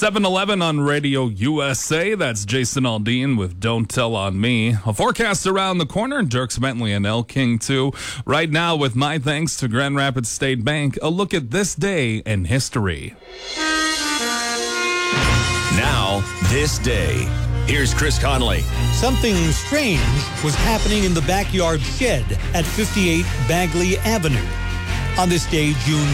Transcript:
7-Eleven on Radio USA. That's Jason Aldean with Don't Tell on Me. A forecast around the corner. Dirks Bentley and El King too. Right now, with my thanks to Grand Rapids State Bank, a look at this day in history. Now, this day. Here's Chris Conley. Something strange was happening in the backyard shed at 58 Bagley Avenue. On this day, June